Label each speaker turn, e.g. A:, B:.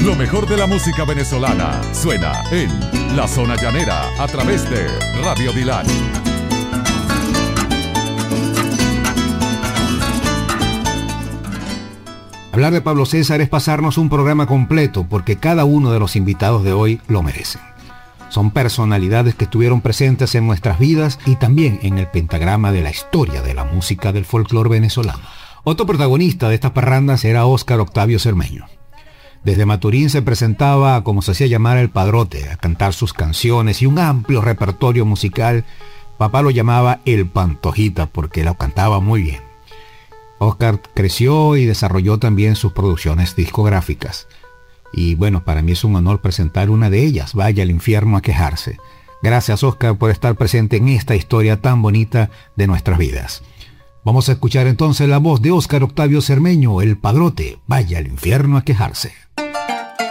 A: Lo mejor de la música venezolana suena en La Zona Llanera a través de Radio Dilan.
B: Hablar de Pablo César es pasarnos un programa completo porque cada uno de los invitados de hoy lo merecen. Son personalidades que estuvieron presentes en nuestras vidas y también en el pentagrama de la historia de la música del folclore venezolano. Otro protagonista de estas parrandas era Óscar Octavio Cermeño. Desde Maturín se presentaba, como se hacía llamar, el Padrote, a cantar sus canciones y un amplio repertorio musical. Papá lo llamaba el Pantojita porque lo cantaba muy bien. Óscar creció y desarrolló también sus producciones discográficas. Y bueno, para mí es un honor presentar una de ellas, Vaya al infierno a quejarse. Gracias, Óscar, por estar presente en esta historia tan bonita de nuestras vidas. Vamos a escuchar entonces la voz de Óscar Octavio Cermeño, el Padrote, Vaya al infierno a quejarse.